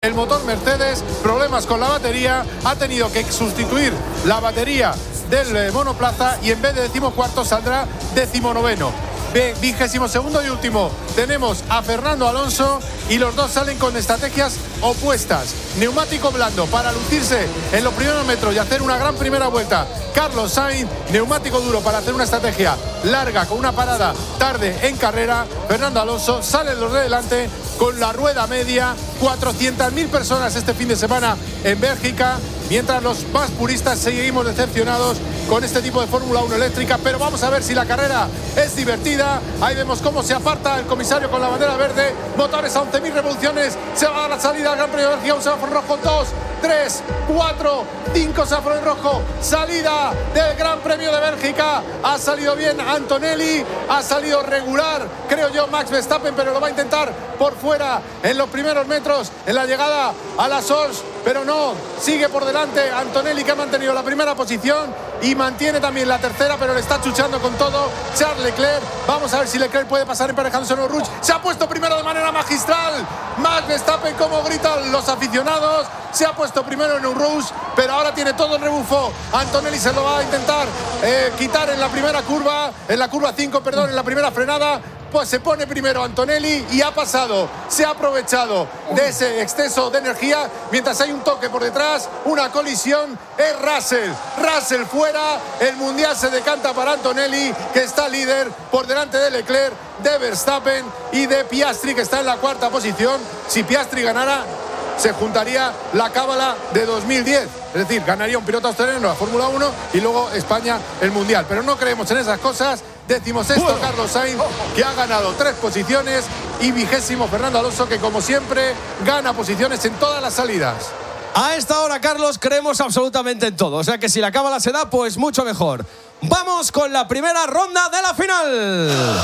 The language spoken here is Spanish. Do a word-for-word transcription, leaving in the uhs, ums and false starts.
El motor Mercedes, problemas con la batería, ha tenido que sustituir la batería del monoplaza y en vez de decimocuarto saldrá decimonoveno. Vigésimo segundo y último tenemos a Fernando Alonso y los dos salen con estrategias opuestas. Neumático blando para lucirse en los primeros metros y hacer una gran primera vuelta. Carlos Sainz, neumático duro para hacer una estrategia larga con una parada tarde en carrera. Fernando Alonso sale los de delante con la rueda media. cuatrocientas mil personas este fin de semana en Bélgica, mientras los más puristas seguimos decepcionados con este tipo de Fórmula uno eléctrica, pero vamos a ver si la carrera es divertida. Ahí vemos cómo se aparta el comisario con la bandera verde, motores a once mil revoluciones, se va a dar la salida al Gran Premio de Bélgica, un semáforo rojo, dos, tres, cuatro, cinco semáforos en rojo, salida del Gran Premio de Bélgica. Ha salido bien Antonelli, ha salido regular, creo yo, Max Verstappen, pero lo va a intentar por fuera en los primeros metros, en la llegada a la Sols, pero no, sigue por delante Antonelli, que ha mantenido la primera posición y mantiene también la tercera, pero le está chuchando con todo Charles Leclerc. Vamos a ver si Leclerc puede pasar emparejándose en el Rouge. Se ha puesto primero de manera magistral Max Verstappen, como gritan los aficionados. Se ha puesto primero en un Rouge, pero ahora tiene todo el rebufo. Antonelli se lo va a intentar eh, quitar en la primera curva, en la curva cinco, perdón, en la primera frenada. Pues se pone primero Antonelli y ha pasado, se ha aprovechado de ese exceso de energía, mientras hay un toque por detrás, una colisión, es Russell, Russell fuera, el mundial se decanta para Antonelli, que está líder por delante de Leclerc, de Verstappen y de Piastri, que está en la cuarta posición. Si Piastri ganara, se juntaría la cábala de dos mil diez, es decir, ganaría un piloto australiano la Fórmula uno y luego España el mundial, pero no creemos en esas cosas. Décimo sexto bueno. Carlos Sainz, que ha ganado tres posiciones, y vigésimo Fernando Alonso, que como siempre gana posiciones en todas las salidas. A esta hora, Carlos, creemos absolutamente en todo, o sea que si la cábala se da, pues mucho mejor. Vamos con la primera ronda de la final.